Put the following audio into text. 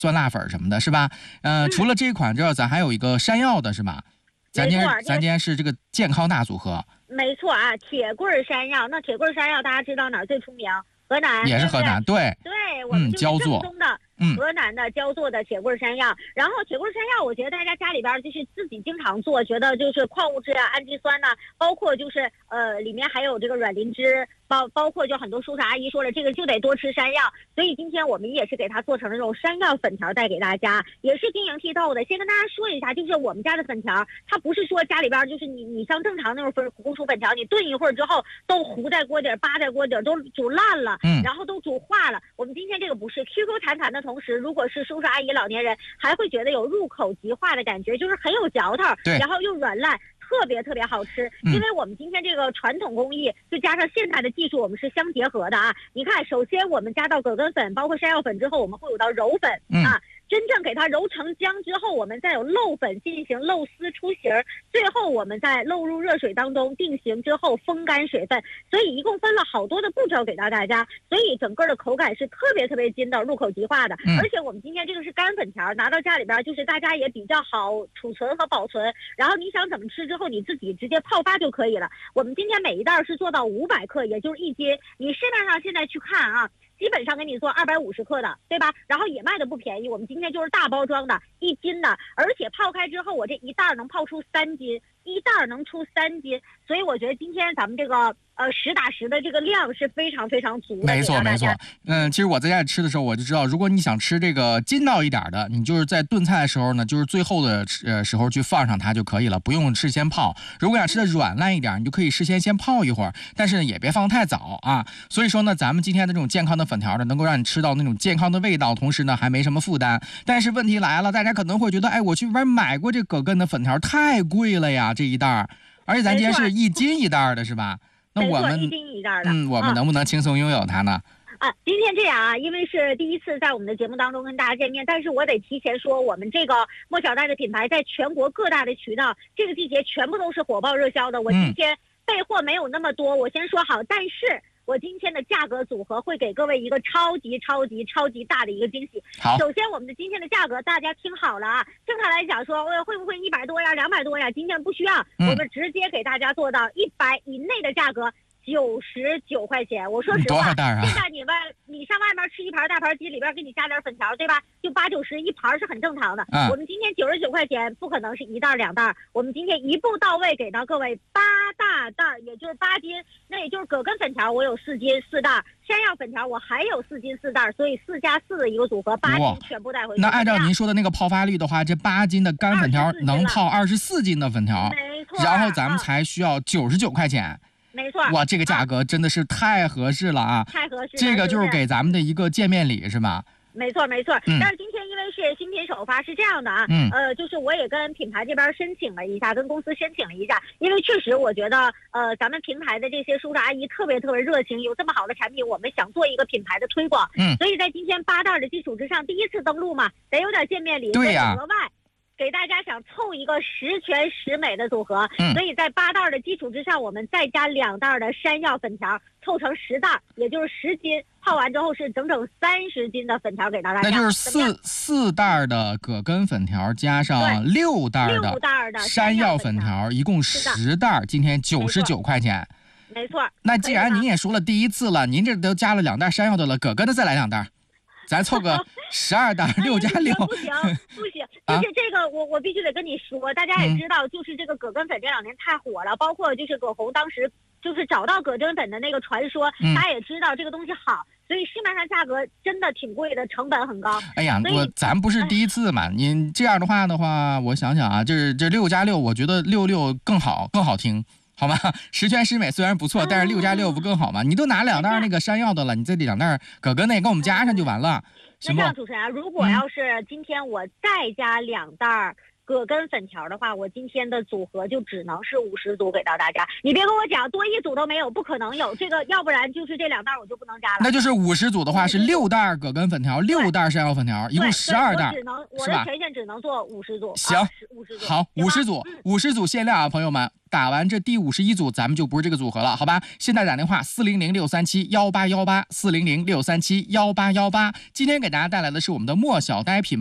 酸辣粉什么的，是吧？除了这一款之外，咱还有一个山药的，是吧？咱今天是这个健康大组合。 没错啊，铁棍山药。那铁棍山药大家知道哪儿最出名？河南， 也是河南，对， 我们就是正宗的河南的焦作的铁棍山药。然后铁棍山药，我觉得大家家里边就是自己经常做，觉得就是矿物质啊、氨基酸呐，包括就是里面还有这个卵磷脂，包括就很多叔叔阿姨说了，这个就得多吃山药。所以今天我们也是给它做成了这种山药粉条带给大家，也是晶莹剔透的。先跟大家说一下，就是我们家的粉条，它不是说家里边就是你像正常那种红薯粉条，你炖一会儿之后都糊在锅底儿、扒在锅底儿，都煮烂了。然后都煮化了。我们今天这个不是 QQ 弹弹的同时，如果是叔叔阿姨老年人，还会觉得有入口即化的感觉，就是很有嚼头，然后又软烂，特别特别好吃。因为我们今天这个传统工艺就加上现代的技术，我们是相结合的啊。你看，首先我们加到葛根粉，包括山药粉之后，我们会有到揉粉啊。真正给它揉成浆之后，我们再有漏粉进行漏丝出形，最后我们再漏入热水当中定型之后风干水分，所以一共分了好多的步骤给到大家，所以整个的口感是特别特别筋道、入口即化的。而且我们今天这个是干粉条，拿到家里边就是大家也比较好储存和保存，然后你想怎么吃之后你自己直接泡发就可以了。我们今天每一袋是做到500克，也就是1斤。你市面上现在去看啊，基本上给你做250克的，对吧？然后也卖的不便宜。我们今天就是大包装的1斤的，而且泡开之后，我这一袋能泡出3斤，一袋能出3斤，所以我觉得今天咱们这个实打实的这个量是非常非常足的。 没错没错。其实我在家里吃的时候我就知道，如果你想吃这个筋道一点的，你就是在炖菜的时候呢，就是最后的时候去放上它就可以了，不用事先泡。如果想吃的软烂一点，你就可以事先泡一会儿，但是也别放太早啊。所以说呢，咱们今天的这种健康的粉条呢，能够让你吃到那种健康的味道，同时呢还没什么负担。但是问题来了，大家可能会觉得，哎，我去外面买过这葛根的粉条，太贵了呀，这一袋，而且咱今天是1斤1袋的，是吧？那我们 1斤1袋的， 我们能不能轻松拥有它呢？ 今天这样啊，因为是第一次在我们的节目当中跟大家见面，但是我得提前说，我们这个莫小袋的品牌在全国各大的渠道，这个季节全部都是火爆热销的。我今天备货没有那么多，我先说好，但是我今天的价格组合会给各位一个超级大的一个惊喜。 好， 首先我们的今天的价格大家听好了啊，正常来讲说会不会100多呀、200多呀？今天不需要，我们直接给大家做到100以内的价格。99块钱，我说实话， 多少袋啊？ 现在你上外面吃一盘大盘鸡，里边给你加点粉条，对吧？就80、90一盘是很正常的。我们今天99块钱，不可能是1袋2袋，我们今天一步到位给到各位8大袋，也就是8斤。那也就是葛根粉条我有4斤4袋，山药粉条我还有4斤4袋，所以4加4的一个组合，8斤全部带回去。 那按照您说的那个泡发率的话，这8斤的干粉条能泡24斤的粉条， 没错。 然后咱们才需要99块钱。 没错， 哇，这个价格真的是太合适了啊！ 太合适了， 这个就是给咱们的一个见面礼，是吧？ 没错。但是今天因为是新品首发，是这样的啊，就是我也跟品牌这边申请了一下，跟公司申请了一下，因为确实我觉得咱们平台的这些叔叔阿姨特别热情，有这么好的产品，我们想做一个品牌的推广，所以在今天8袋的基础之上，第一次登录嘛，得有点见面礼， 对呀， 额外给大家想凑一个十全十美的组合，所以在8袋的基础之上，我们再加2袋的山药粉条，凑成10袋，也就是10斤。泡完之后是整整30斤的粉条给大家， 那就是4袋的葛根粉条加上6袋的山药粉条，一共10袋，今天99块钱。 没错。 那既然您也说了第一次了，您这都加了2袋山药的了，葛根的再来2袋。咱凑个12袋，6加6。 不行，就是这个我必须得跟你说，大家也知道，就是这个葛根粉这2年太火了，包括就是葛洪当时就是找到葛根粉的那个传说，大家也知道这个东西好，所以市面上价格真的挺贵的，成本很高。 哎呀，咱不是第一次嘛，您这样的话，我想想啊，这6加6，我觉得66更好听。好吗？十全十美虽然不错，但是6加6不更好吗？你都拿2袋那个山药的了，你这2袋葛根那给我们加上就完了，行不？ 那这样主持人，如果要是今天我再加2袋葛根粉条的话，我今天的组合就只能是50组给到大家。你别跟我讲多1组都没有，不可能有这个，要不然就是这2袋我就不能加了。 那就是50组的话是6袋葛根粉条，6袋山药粉条，一共12袋， 我的权限只能做50组。 行 ，50组。 好，50组，50组限量啊，朋友们。打完这第51组，咱们就不是这个组合了，好吧？现在打电话400-637-1818，400-637-1818。今天给大家带来的是我们的莫小呆品。